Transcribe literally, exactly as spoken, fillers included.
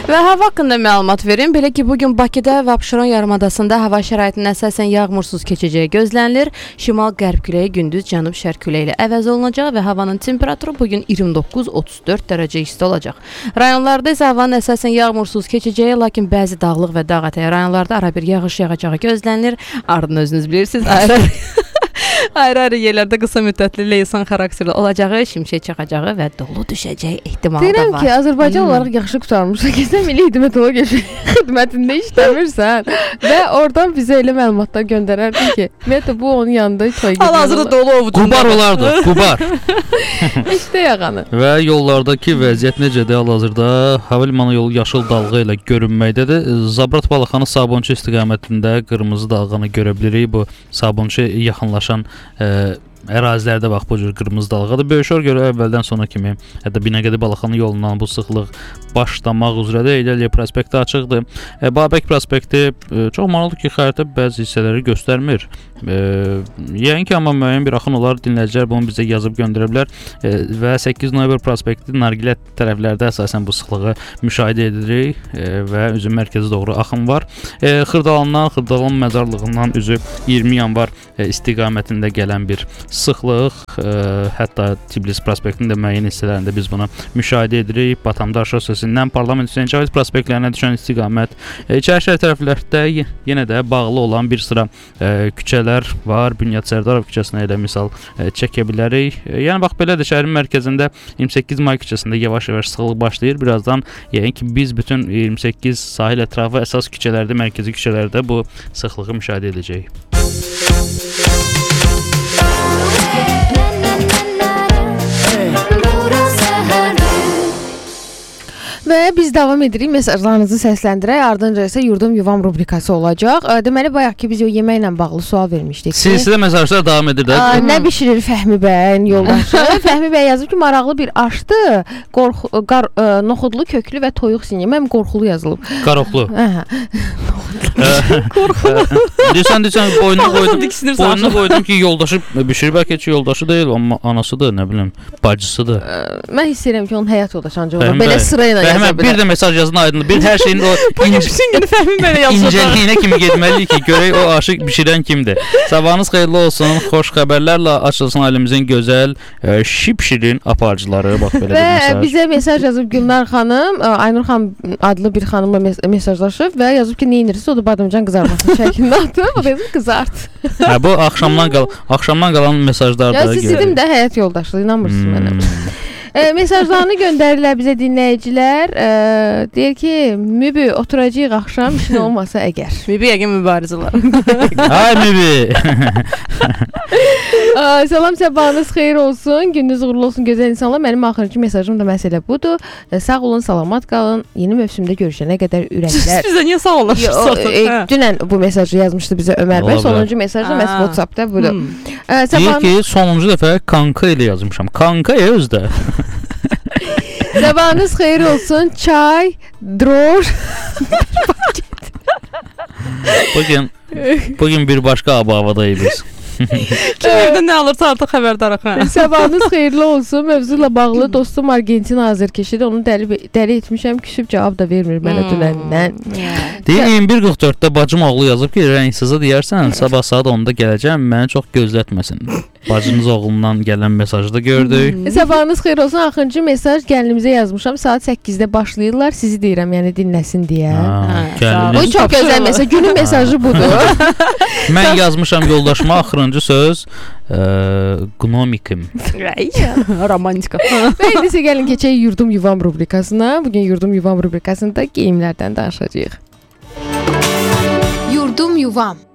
Və hava haqqında məlumat verim. Belə ki, bugün Bakıda və Abşeron yarımadasında hava şəraitinin əsasən yağmursuz keçəcəyi gözlənilir. Şimal-qərb küləyi gündüz cənub-şərq küləyi ilə əvəz olunacaq və havanın temperaturu bugün iyirmi doqquz otuz dörd dərəcə isti olacaq. Rayonlarda isə havanın əsasən yağmursuz keçəcəyi, lakin bəzi dağlıq və dağətəyi rayonlarda ara bir yağış yağacağı gözlənilir. Ardından özünüz bilirsiniz, ayrı ayrı-ayrı yerlərdə qısa müddətli leysan xarakterli olacağı, şimşək çaxacağı və dolu düşəcəyi ehtimalı da var. Deyirəm ki, Azərbaycan hmm. olaraq yaxşı qurtarmışıq. Keçən Milli Hidrometeorologiya xidmətində işləmirsən və oradan bizə elə məlumatlar göndərərdin ki, ümumiyyətlə bu onun yanında toy gedir. Hal-hazırda dolu ovucunda. Qubar olardı, qubar. İşte yağanı. Və yollardakı vəziyyət necədir? Hal-hazırda hava limanı yolu yaşıl dalğa ilə görünməkdədir. Zabrat Balaxanı Sabunçu istiqamətində qırmızı dalğanı görə bilirik. Bu Sabunçu yaxınlaşan Ə, ərazilərdə bax bu cür qırmızı dalğadır. Böyükşor görə əvvəldən sona kimi, hətta Binəqədi Balaxanı yolundan bu sıxlıq başlamaq üzrədir. Eyləliyyə prospekti açıqdır. E, Babək prospekti e, çox maraqlıdır ki, xəritə bəzi hissələri göstərmir. E, yəni ki, amma müəyyən bir axın olar, dinləyicilər bunu bizə yazıb göndərə bilər. E, və səkkiz noyabr prospekti Nargilə tərəflərdə əsasən bu sıxlığı müşahidə edirik e, və üzü mərkəzə doğru axın var. E, Xırdalandan, Xırdalan məzarlığından üzü iyirmi yanvar e, istiqamətində gələn bir sıxlıq, ə, hətta Tiblis prospektinin də müəyyən hissələrində biz bunu müşahidə edirik. Batamdar şosesindən Parlament Hüseyn Cavit prospektlərinə düşən istiqamət. İçərişəhər tərəflərdə yenə də bağlı olan bir sıra ə, küçələr var. Bünyad Sərdarov küçəsinə elə misal ə, çəkə bilərik. E, yəni bax belədir, şəhərin mərkəzində iyirmi səkkiz may küçəsində yavaş-yavaş sıxlıq başlayır. Birazdan yəni ki, biz bütün iyirmi səkkiz sahil ətrafı əsas küçələrdə, mərkəzi küçələrdə bu sıxlığı müşahidə edəcəyik. Və biz davam edirik, mesajlarınızı səsləndirək, ardınca isə Yurdum Yuvam rubrikası olacaq. Deməli, bayaq ki, biz o yeməklə bağlı sual vermişdik. Silsilə mesajlar davam edir də. Aa, nə bişirir Fəhmi bəyin yoldaşı? Fəhmi bəy yazıb ki, maraqlı bir aşdı, qorxu, qar, ə, noxudlu, köklü və toyuq sinir. Mənim qorxulu yazılıb. Qaroqlu. Hə. Qorxulu. Deyirsən, deyirsən, boynuna qoydum, boynuna qoydum ki, yoldaşı bişirir, bəlkə ki, yoldaşı deyil, amma anasıdır, nə bilim, bacısıdır. Mən hiss edirəm ki, onun həyat yoldaşı ancaq olur. Belə sırayla yazır. Hemen bir də mesaj yazın aydındır. Bir hər şeyin o incəliyinə kimi getməliyik ki, görək o aşıq bişirən kimdir. Sabahınız xeyirli olsun. Xoş xəbərlərlə açılsın ailəmizin gözəl e, şipşirin aparıcıları. Bax belə və bir mesaj. Bizə mesaj yazıb Gülnar xanım, Aynur xanım adlı bir xanımla mes mesajlaşıb və yazıb ki, nə edirsə o da badımcan qızarması şəklində atıb. O da yazıb qızart. Hə bu axşamdan qal axşamdan qalan mesajlardır. Ya siz dedim də həyat yoldaşlığı inanmırsınız hmm. mənə. E, mesajlarını göndərirlər bizə dinləyicilər. E, deyir ki, Mübü oturacağıq axşam işin olmasa əgər. Mübü yəqin mübarizələr. Ay Mübü. Salam, sabahınız xeyir olsun. Gününüz uğurlu olsun gözəl insanlar. Mənim axırıncı mesajım da məsələ budur. E, sağ olun, salamat qalın. Yeni mövsümdə görüşənə qədər ürəklər. Siz bizə niyə sağollaşırsınız? E, dünən bu mesajı yazmışdı bizə Ömər bəy. Sonuncu mesajı məhz WhatsAppda budur. Hmm. E, sabahın... Deyir ki, sonuncu dəfə kanka ilə yazmışam. Kanka ya özdə. Sabahınız xeyir olsun. Çay, droş. Bugün bugün bir başqa ab-havadayıq biz. Kim evdə nə alırsa artıq xəbərdarıq. Sabahınız xeyirli olsun. Mövzuyla bağlı dostum Argentina azərkeşidir. Onu dəli, dəli etmişəm. Küsüb cavab da vermir mənə hmm. dünəndən. Deyir, iyirmi bir qırx dörddə bacım oğlu yazıb ki, rəngsizə deyərsən, sabah saat onda gələcəm, məni çox gözlətməsin. Bacınız oğlundan gələn mesajı da gördük. Hmm. Sabahınız xeyir olsun. Axırıncı mesaj gəlinimizə yazmışam. Saat səkkizdə başlayırlar. Sizi deyirəm, yəni dinləsin deyə. Ha, bu çox gözəl mesaj. Günün mesajı budur. Mən yazmışam yoldaşıma axırıncı söz ə, gnomikim. Romantika. Və indi isə gəlin keçək Yurdum Yuvam rubrikasına. Bugün Yurdum Yuvam rubrikasında geyimlərdən danışacağıq. Yurdum Yuvam.